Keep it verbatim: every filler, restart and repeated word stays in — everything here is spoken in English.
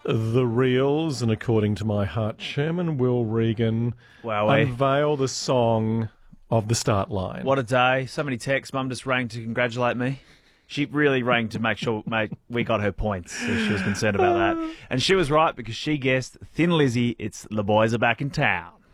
the reels, and according to my heart, Chairman Will Regan Wow, eh? unveil the song of the start line. What a day. So many texts. Mum just rang to congratulate me. She really rang to make sure mate, we got her points. So she was concerned about that. And she was right because she guessed Thin Lizzy, it's The Boys Are Back in Town.